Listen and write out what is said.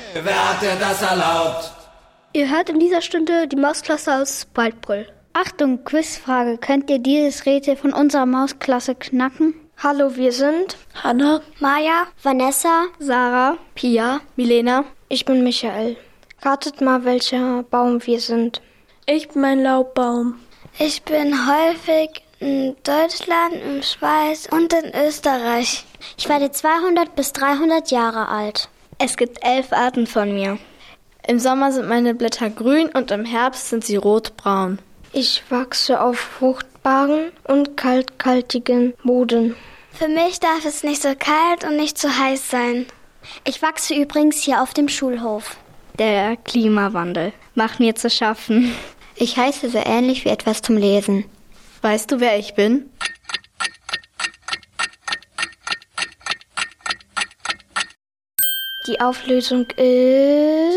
Wer hat dir das erlaubt? Ihr hört in dieser Stunde die Mausklasse aus Waldbrüll. Achtung, Quizfrage. Könnt ihr dieses Rätsel von unserer Mausklasse knacken? Hallo, wir sind Hanna, Maja, Vanessa, Sarah, Pia, Milena. Ich bin Michael. Ratet mal, welcher Baum wir sind. ich bin ein Laubbaum. Ich bin häufig in Deutschland, in Schweiz und in Österreich. Ich werde 200 bis 300 Jahre alt. Es gibt 11 Arten von mir. Im Sommer sind meine Blätter grün und im Herbst sind sie rotbraun. Ich wachse auf fruchtbaren und kalkhaltigen Boden. Für mich darf es nicht so kalt und nicht so heiß sein. Ich wachse übrigens hier auf dem Schulhof. Der Klimawandel macht mir zu schaffen. Ich heiße so ähnlich wie etwas zum Lesen. Weißt du, wer ich bin? Die Auflösung ist...